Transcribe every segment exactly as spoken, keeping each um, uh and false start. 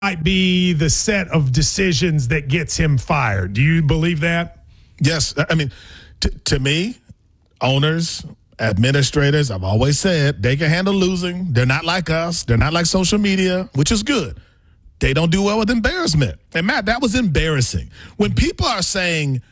might be the set of decisions that gets him fired. Do you believe that? Yes. I mean, t- to me, owners, administrators, I've always said they can handle losing. They're not like us. They're not like social media, which is good. They don't do well with embarrassment. And, Matt, that was embarrassing. When people are saying,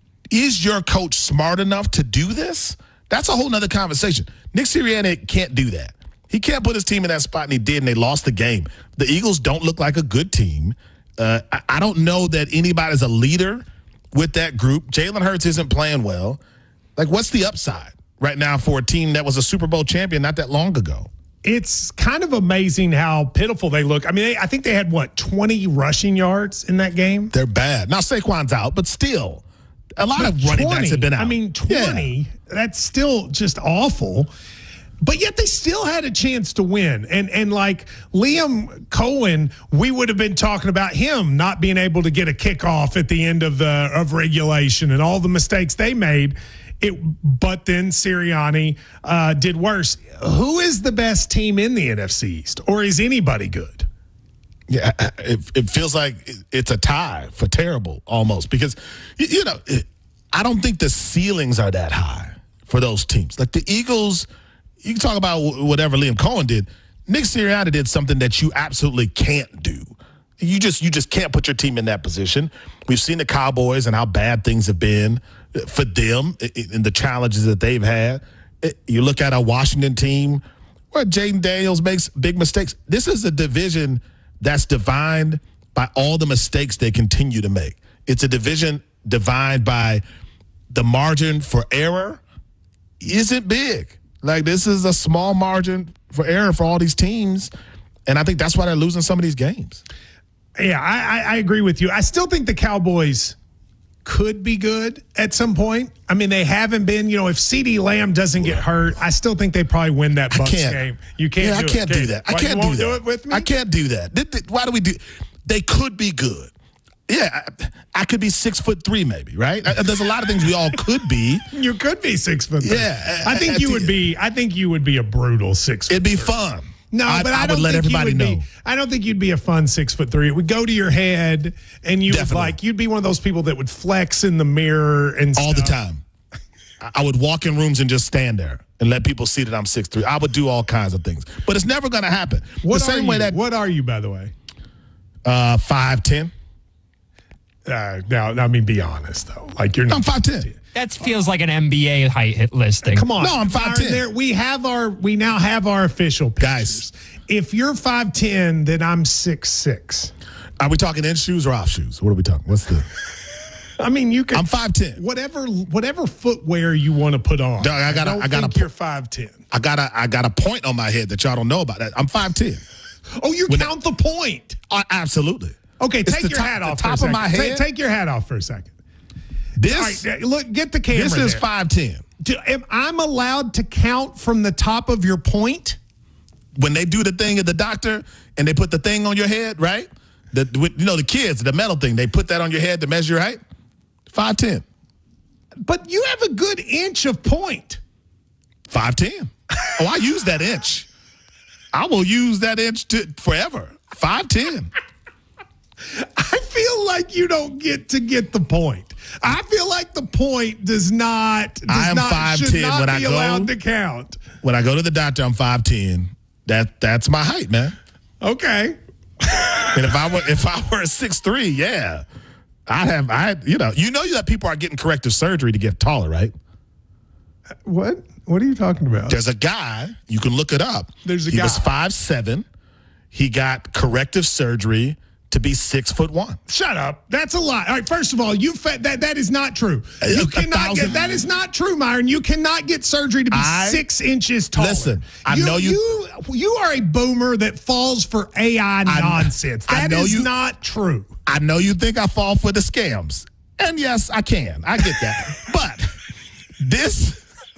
is your coach smart enough to do this? That's a whole nother conversation. Nick Sirianni can't do that. He can't put his team in that spot, and he did, and they lost the game. The Eagles don't look like a good team. Uh, I, I don't know that anybody's a leader with that group. Jalen Hurts isn't playing well. Like, what's the upside right now for a team that was a Super Bowl champion not that long ago? It's kind of amazing how pitiful they look. I mean, they, I think they had, what, twenty rushing yards in that game? They're bad. Now, Saquon's out, but still, a lot but of running twenty, backs have been out. I mean, twenty, yeah. That's still just awful. But yet they still had a chance to win. And and like Liam Cohen, we would have been talking about him not being able to get a kickoff at the end of the of regulation and all the mistakes they made. It, but then Sirianni uh, did worse. Who is the best team in the N F C East? Or is anybody good? Yeah, it, it feels like it's a tie for terrible almost because, you know, I don't think the ceilings are that high for those teams. Like the Eagles – you can talk about whatever Liam Cohen did. Nick Sirianni did something that you absolutely can't do. You just you just can't put your team in that position. We've seen the Cowboys and how bad things have been for them and the challenges that they've had. You look at a Washington team where Jaden Daniels makes big mistakes. This is a division that's defined by all the mistakes they continue to make. It's a division defined by the margin for error isn't big. Like, this is a small margin for error for all these teams, and I think that's why they're losing some of these games. Yeah, I, I agree with you. I still think the Cowboys could be good at some point. I mean, they haven't been. You know, if CeeDee Lamb doesn't get hurt, I still think they probably win that Bucs game. You can't. Yeah, do I can't it, do that. I can't you won't do that. Do it with me. I can't do that. Why do we do? They could be good. Yeah, I, I could be six foot three, maybe, right? There's a lot of things we all could be. You could be six foot three. Yeah, I think you would be. I think you would be a brutal six. It'd be three. fun. No, I, but I, I don't would let think everybody you would know. Be, I don't think you'd be a fun six foot three. It would go to your head, and you Definitely. would like you'd be one of those people that would flex in the mirror and all stuff. the time. I would walk in rooms and just stand there and let people see that I'm six three. I would do all kinds of things, but it's never going to happen. What the same are way you? that What are you, by the way? Uh, five ten. Uh, now, I mean, be honest though. Like you're not. I'm five ten. That feels like an N B A height hit listing. Come on. No, I'm five ten. There, we have our. We now have our official pictures. Guys, if you're five ten, then I'm six six. Are we talking in shoes or off shoes? What are we talking? What's the? I mean, you can. I'm five ten. Whatever, whatever footwear you want to put on. Dog, I got. I, I got. think a, you're five ten. I got a. I got a point on my head that y'all don't know about. That I'm five ten. Oh, you when count the point. Uh, absolutely. Okay, it's take your top, hat off. The top for a of my second. head. Take, take your hat off for a second. This. All right, look, get the camera. This is there. five ten. Do, am I'm allowed to count from the top of your point? When they do the thing at the doctor and they put the thing on your head, right? The you know the kids, the metal thing. They put that on your head to measure your height. Five ten. But you have a good inch of point. Five ten. Oh, I use that inch. I will use that inch to forever. Five ten. I feel like you don't get to get the point. I feel like the point does not. Does I am not, five should ten not when be I go, allowed to count. When I go to the doctor, I'm five ten. That that's my height, man. Okay. And if I were if I were a six three, yeah, I'd have I you know you know that people are getting corrective surgery to get taller, right? What? What are you talking about? There's a guy, you can look it up. There's a he guy. He was five seven. He got corrective surgery to be six foot one. Shut up. That's a lie. All right, first of all, you fa- that that is not true. You A cannot thousand- get that is not true, Myron. You cannot get surgery to be I- six inches taller. Listen, I you, know you- you you are a boomer that falls for A I I- nonsense. I That know is you- not true. I know you think I fall for the scams. And yes, I can. I get that. But this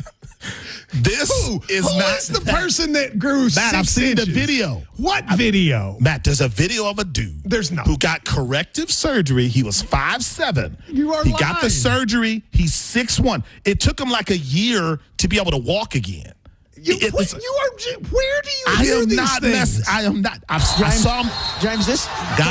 This Who is who not is the person that grew Matt, six I've seen inches? the video. What I, video? Matt, there's a video of a dude. There's not. Who got corrective surgery. He was five seven. You are He lying. got the surgery. He's six one. It took him like a year to be able to walk again. You, It- what, it's- you are. Where do you I hear am these not things? mess. I am not. I've, I saw him. James, this God